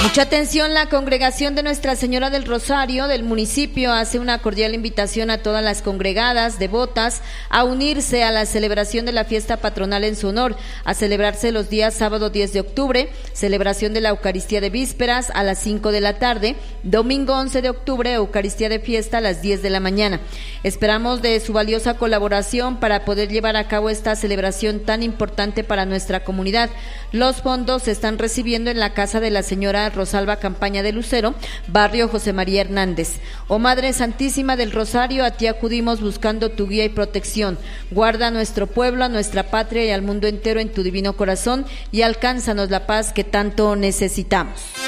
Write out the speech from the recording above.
Mucha atención, la congregación de Nuestra Señora del Rosario del municipio hace una cordial invitación a todas las congregadas, devotas, a unirse a la celebración de la fiesta patronal en su honor, a celebrarse los días sábado 10 de octubre, celebración de la Eucaristía de Vísperas a las 5 de la tarde, domingo 11 de octubre, Eucaristía de fiesta a las 10 de la mañana. Esperamos de su valiosa colaboración para poder llevar a cabo esta celebración tan importante para nuestra comunidad. Los fondos se están recibiendo en la casa de la señora Rosalba Campaña de Lucero, barrio José María Hernández. Oh Madre Santísima del Rosario, a ti acudimos buscando tu guía y protección. Guarda a nuestro pueblo, a nuestra patria y al mundo entero en tu divino corazón y alcánzanos la paz que tanto necesitamos.